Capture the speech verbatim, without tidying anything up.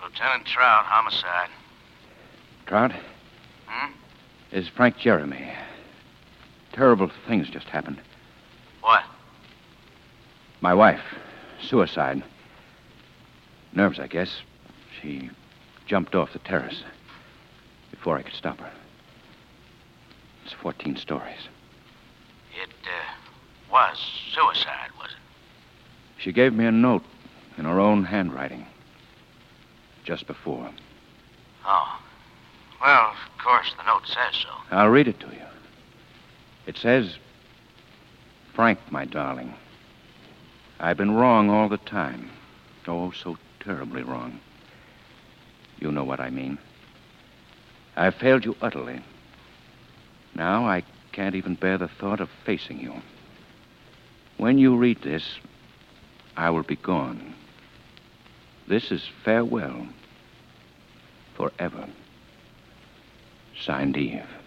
Lieutenant Trout, homicide. Trout? Hmm? Is Frank Jeremy. Terrible things just happened. What? My wife. Suicide. Nerves, I guess. She jumped off the terrace before I could stop her. It's fourteen stories. It, uh, was suicide, was it? She gave me a note in her own handwriting. Just before. Oh. Well, of course, the note says so. I'll read it to you. It says, Frank, my darling, I've been wrong all the time. Oh, so terribly wrong. You know what I mean. I've failed you utterly. Now I can't even bear the thought of facing you. When you read this, I will be gone. This is farewell. Forever. Signed, Eve.